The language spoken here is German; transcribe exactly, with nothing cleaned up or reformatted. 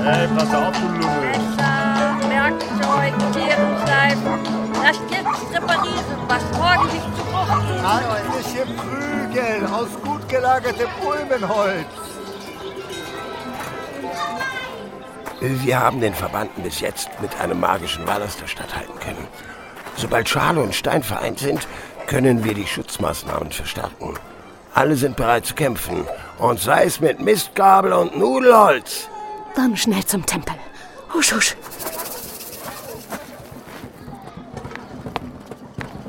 Hey, pass auf, du Lümmel. Messer, Werkzeug, Tierenschleifen. Das jetzt reparieren, was morgen nicht zu Bruch tun soll. Handliche Prügel aus gut gelagertem Ulmenholz. Wir haben den Verbannten bis jetzt mit einem magischen Wall aus der Stadt halten können. Sobald Schale und Stein vereint sind, können wir die Schutzmaßnahmen verstärken. Alle sind bereit zu kämpfen. Und sei es mit Mistgabel und Nudelholz. Dann schnell zum Tempel. Husch, husch.